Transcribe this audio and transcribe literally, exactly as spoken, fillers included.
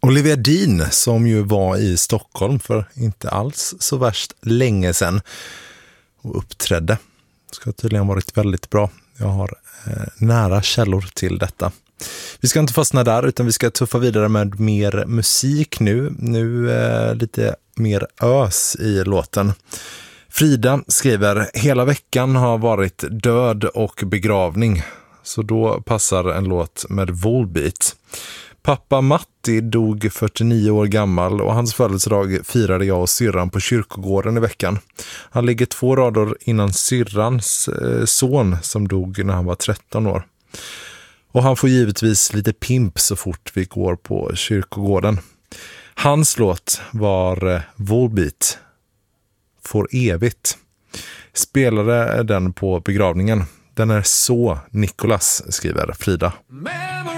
Olivia Dean, som ju var i Stockholm för inte alls så värst länge sedan och uppträdde. Ska tydligen ha varit väldigt bra. Jag har eh, nära källor till detta. Vi ska inte fastna där utan vi ska tuffa vidare med mer musik nu. Nu eh, lite mer ös i låten. Frida skriver: hela veckan har varit död och begravning. Så då passar en låt med Volbeat. Pappa Matti dog fyrtionio år gammal och hans födelsedag firade jag och syrran på kyrkogården i veckan. Han ligger två rader innan syrrans eh, son som dog när han var tretton år. Och han får givetvis lite pimp så fort vi går på kyrkogården. Hans låt var eh, Volbeat, För evigt. Spelade den på begravningen. Den är så Nicholas, skriver Frida.